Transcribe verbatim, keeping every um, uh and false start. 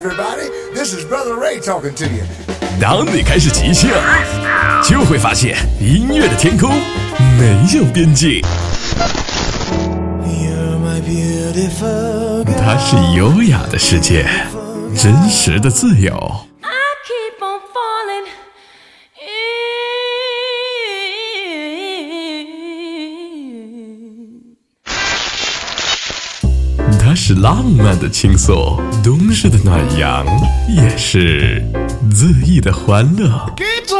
Everybody, this is Brother Ray talking to you. 当你开始即兴，就会发现音乐的天空没有边境。它是优雅的世界，真实的自由。它是浪漫的倾诉，冬日的暖阳，也是恣意的欢乐。